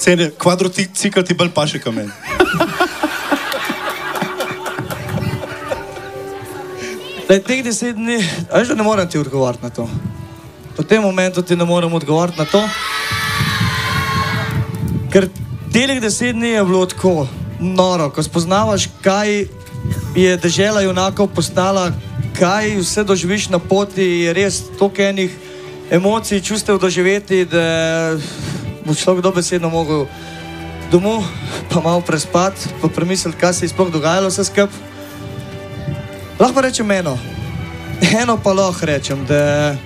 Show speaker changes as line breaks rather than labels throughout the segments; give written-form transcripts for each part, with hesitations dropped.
Cene, kvadrocikl ti bolj paše kamen.
Teh 10 dni, veš, da ne morem ti odgovoriti na to. V tem momentu ti ne morem odgovoriti na to, ker telih 10 dni je bilo tako noro, ko spoznavaš, kaj je dežela junakov postala, kaj vse doživiš na poti, je res toliko enih emocij, čustev doživeti, da bo človek dobesedno mogel domov, pa malo prespati, pa premisliti, kaj se je sploh dogajalo vse skupaj. Lahko rečem eno pa lahko rečem, da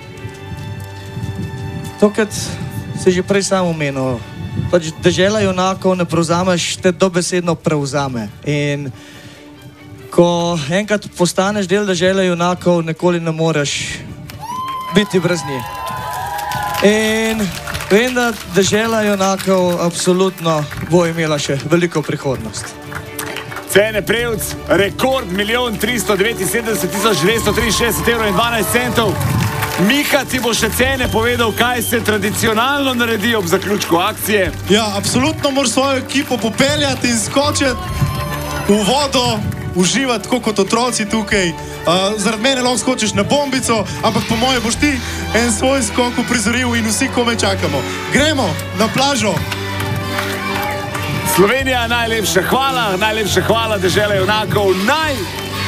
to, kad si že prej sam omenil, pač dežela junakov ne prevzameš, te dobesedno prevzame. In ko enkrat postaneš del dežele junakov, nikoli ne moreš biti brez nje. In vem, da dežela junakov absolutno bo imela še veliko prihodnost.
Cene Prevc, rekord 1 379 263 evrov in 12 centov. Miha ti bo še cene povedal, kaj se tradicionalno naredi ob zaključku akcije.
Ja, absolutno moraš svojo ekipo popeljati in skočiti v vodo, uživati tako kot otroci tukaj. Zaradi mene lahko skočiš na bombico, ampak po moje boš ti en svoj skok uprizoril in vsi kome čakamo. Gremo na plažo.
Slovenija, najlepša hvala, dežela junakov,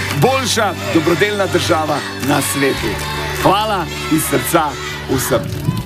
najboljša dobrodelna država na svetu. Hvala iz srca vsem.